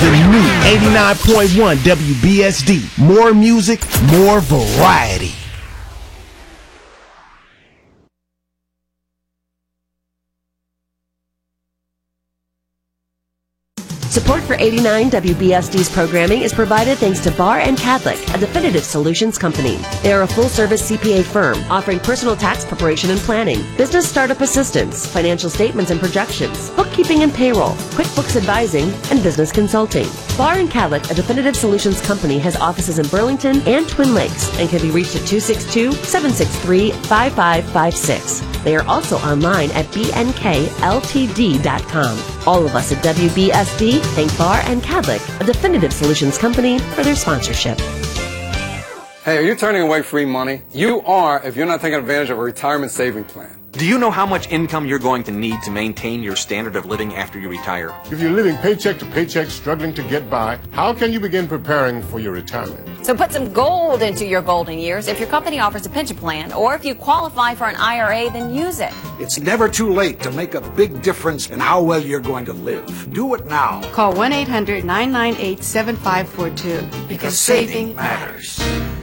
the new 89.1 WBSD. More music, more variety. Support for 89 WBSD's programming is provided thanks to Barr & Cadlick, a definitive solutions company. They are a full-service CPA firm offering personal tax preparation and planning, business startup assistance, financial statements and projections, bookkeeping and payroll, QuickBooks advising, and business consulting. Barr & Cadlick, a definitive solutions company, has offices in Burlington and Twin Lakes and can be reached at 262-763-5556. They are also online at bnkltd.com. All of us at WBSD thank Barr & Cadlick, a definitive solutions company, for their sponsorship. Hey, are you turning away free money? You are if you're not taking advantage of a retirement saving plan. Do you know how much income you're going to need to maintain your standard of living after you retire? If you're living paycheck to paycheck, struggling to get by, how can you begin preparing for your retirement? So put some gold into your golden years. If your company offers a pension plan, or if you qualify for an IRA, then use it. It's never too late to make a big difference in how well you're going to live. Do it now. Call 1-800-998-7542. Because saving matters.